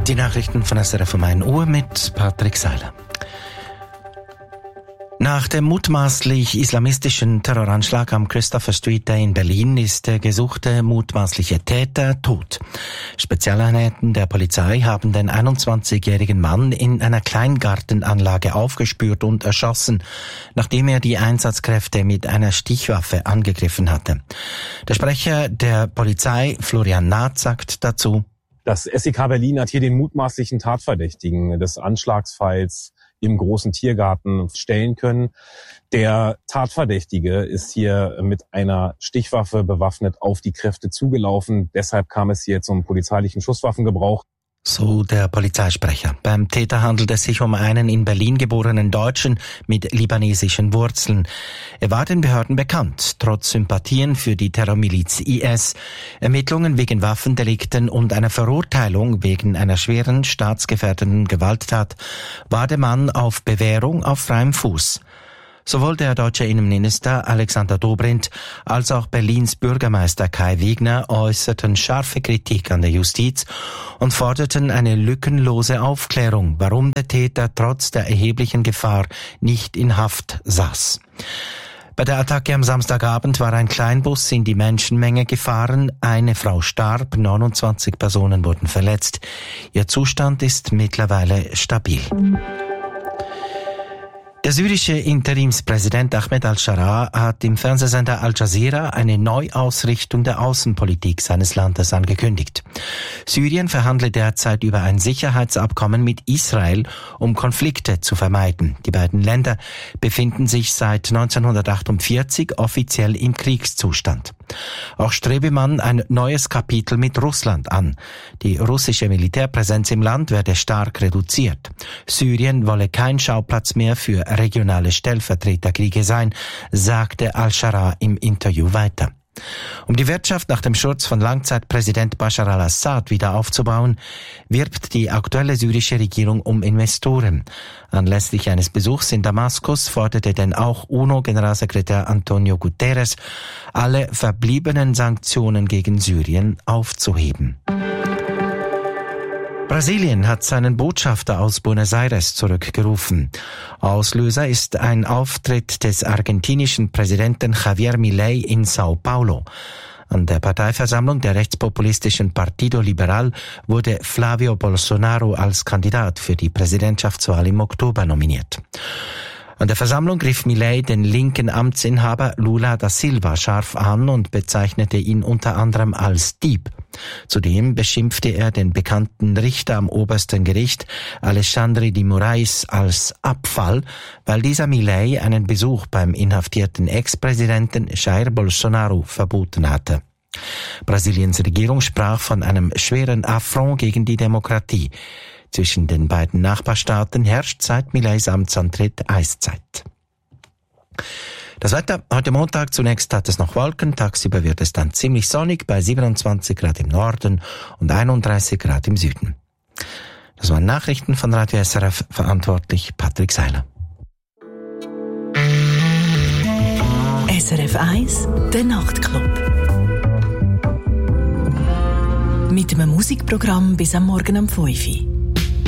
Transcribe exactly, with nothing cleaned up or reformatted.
Die Nachrichten von S R F um ein Uhr mit Patrick Seiler. Nach dem mutmaßlich islamistischen Terroranschlag am Christopher Street Day in Berlin ist der gesuchte mutmaßliche Täter tot. Spezialeinheiten der Polizei haben den einundzwanzigjährigen Mann in einer Kleingartenanlage aufgespürt und erschossen, nachdem er die Einsatzkräfte mit einer Stichwaffe angegriffen hatte. Der Sprecher der Polizei, Florian Naht, sagt dazu: Das S E K Berlin hat hier den mutmaßlichen Tatverdächtigen des Anschlagsfalls im großen Tiergarten stellen können. Der Tatverdächtige ist hier mit einer Stichwaffe bewaffnet auf die Kräfte zugelaufen. Deshalb kam es hier zum polizeilichen Schusswaffengebrauch. So der Polizeisprecher. Beim Täter handelt es sich um einen in Berlin geborenen Deutschen mit libanesischen Wurzeln. Er war den Behörden bekannt, trotz Sympathien für die Terrormiliz I S. Ermittlungen wegen Waffendelikten und einer Verurteilung wegen einer schweren staatsgefährdenden Gewalttat war der Mann auf Bewährung auf freiem Fuß. Sowohl der deutsche Innenminister Alexander Dobrindt als auch Berlins Bürgermeister Kai Wegner äußerten scharfe Kritik an der Justiz und forderten eine lückenlose Aufklärung, warum der Täter trotz der erheblichen Gefahr nicht in Haft saß. Bei der Attacke am Samstagabend war ein Kleinbus in die Menschenmenge gefahren. Eine Frau starb, neunundzwanzig Personen wurden verletzt. Ihr Zustand ist mittlerweile stabil. Der syrische Interimspräsident Ahmed al-Sharaa hat im Fernsehsender Al Jazeera eine Neuausrichtung der Außenpolitik seines Landes angekündigt. Syrien verhandelt derzeit über ein Sicherheitsabkommen mit Israel, um Konflikte zu vermeiden. Die beiden Länder befinden sich seit neunzehnhundertachtundvierzig offiziell im Kriegszustand. Auch strebe man ein neues Kapitel mit Russland an. Die russische Militärpräsenz im Land werde stark reduziert. Syrien wolle kein Schauplatz mehr für regionale Stellvertreterkriege sein, sagte al-Sharaa im Interview weiter. Um die Wirtschaft nach dem Sturz von Langzeitpräsident Bashar al-Assad wieder aufzubauen, wirbt die aktuelle syrische Regierung um Investoren. Anlässlich eines Besuchs in Damaskus forderte denn auch UNO-Generalsekretär Antonio Guterres, alle verbliebenen Sanktionen gegen Syrien aufzuheben. Brasilien hat seinen Botschafter aus Buenos Aires zurückgerufen. Auslöser ist ein Auftritt des argentinischen Präsidenten Javier Milei in Sao Paulo. An der Parteiversammlung der rechtspopulistischen Partido Liberal wurde Flavio Bolsonaro als Kandidat für die Präsidentschaftswahl im Oktober nominiert. An der Versammlung griff Milei den linken Amtsinhaber Lula da Silva scharf an und bezeichnete ihn unter anderem als Dieb. Zudem beschimpfte er den bekannten Richter am obersten Gericht Alexandre de Moraes als Abfall, weil dieser Milei einen Besuch beim inhaftierten Ex-Präsidenten Jair Bolsonaro verboten hatte. Brasiliens Regierung sprach von einem schweren Affront gegen die Demokratie. Zwischen den beiden Nachbarstaaten herrscht seit Mileis Amtsantritt Eiszeit. Das Wetter: Heute Montag, zunächst hat es noch Wolken, tagsüber wird es dann ziemlich sonnig bei siebenundzwanzig Grad im Norden und einunddreißig Grad im Süden. Das waren Nachrichten von Radio S R F, verantwortlich Patrick Seiler. S R F eins, der Nachtclub. Mit einem Musikprogramm bis am Morgen um fünf Uhr.